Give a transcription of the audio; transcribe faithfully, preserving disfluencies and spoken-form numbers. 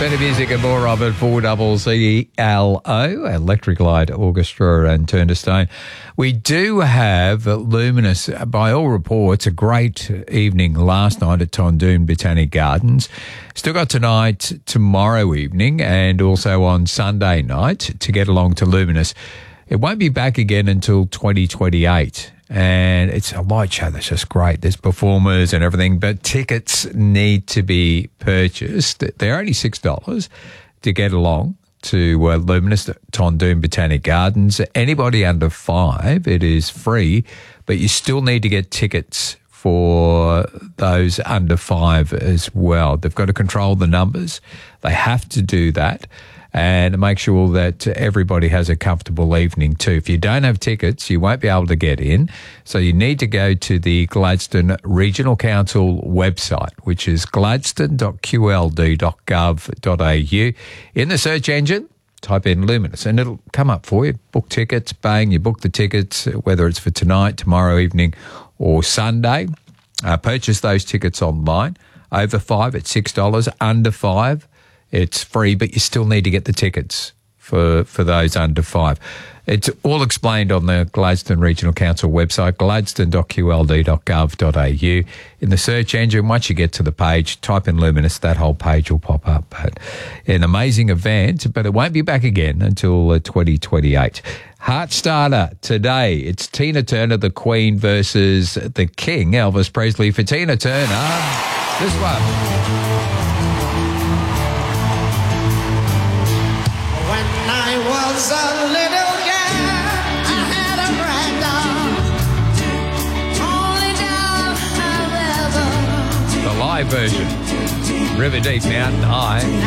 Better music and more of it. Four double C L O, Electric Light Orchestra and Turn to Stone. We do have Luminous, by all reports, a great evening last night at Tondoon Botanic Gardens. Still got tonight, tomorrow evening, and also on Sunday night to get along to Luminous. It won't be back again until twenty twenty-eight. And it's a light show that's just great. There's performers and everything, but tickets need to be purchased. They're only six dollars to get along to uh, Luminous at Tondoon Botanic Gardens. Anybody under five, it is free, but you still need to get tickets for those under five as well. They've got to control the numbers. They have to do that. And make sure that everybody has a comfortable evening too. If you don't have tickets, you won't be able to get in. So you need to go to the Gladstone Regional Council website, which is gladstone dot q l d dot gov dot a u. In the search engine, type in Luminous and it'll come up for you. Book tickets, bang, you book the tickets, whether it's for tonight, tomorrow evening or Sunday. Uh, purchase those tickets online. Over five, it's six dollars. Under five, it's free, but you still need to get the tickets for for those under five. It's all explained on the Gladstone Regional Council website, gladstone dot q l d dot gov dot a u. In the search engine, once you get to the page, type in Luminous, that whole page will pop up. But an amazing event, but it won't be back again until uh, twenty twenty-eight. Heartstarter today, it's Tina Turner, the Queen versus the King, Elvis Presley. For Tina Turner, this one. Was a little girl, I had a rag doll, only doll, however. The live version, River Deep Mountain High.